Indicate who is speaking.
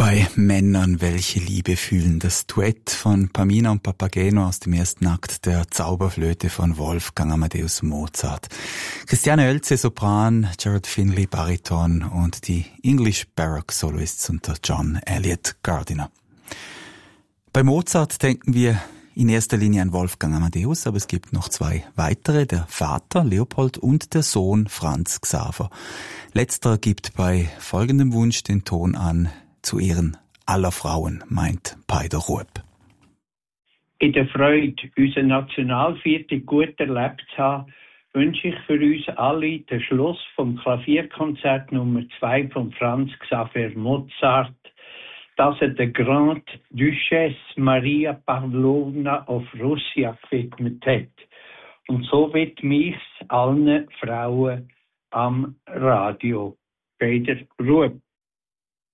Speaker 1: Bei Männern, welche Liebe fühlen. Das Duett von Pamina und Papageno aus dem ersten Akt der Zauberflöte von Wolfgang Amadeus Mozart. Christiane Oelze, Sopran, Gerard Finley, Bariton und die English Baroque Soloists unter John Elliott Gardiner. Bei Mozart denken wir in erster Linie an Wolfgang Amadeus, aber es gibt noch zwei weitere, der Vater Leopold und der Sohn Franz Xaver. Letzterer gibt bei folgendem Wunsch den Ton an: zu Ehren aller Frauen, meint Peider Rupp.
Speaker 2: In der Freude, unser Nationalviertel gut erlebt zu haben, wünsche ich für uns alle den Schluss vom Klavierkonzert Nummer 2 von Franz Xaver Mozart, das er der Grande Duchesse Maria Pavlovna of Russia gewidmet hat. Und so wird mich allen Frauen am Radio. Peider Rupp.